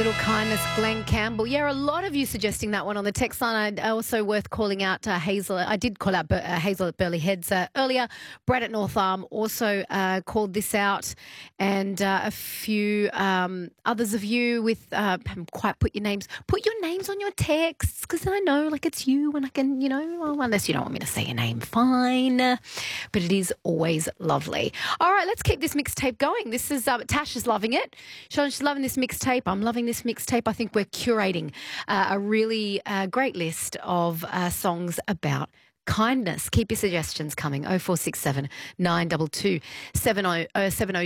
Little Kindness, Glenn Campbell. Yeah, a lot of you suggesting that one on the text line. Also worth calling out Hazel. I did call out Hazel at Burley Heads earlier. Brad at North Arm also called this out, and a few others of you with haven't quite put your names. Put your names on your texts because I know, like, it's you, and I can, well, unless you don't want me to say your name, fine. But it is always lovely. All right, let's keep this mixtape going. This is Tash is loving it. She's loving this mixtape. I'm loving this mixtape. I think we're curating a really great list of songs about kindness. Keep your suggestions coming. 0467 922 70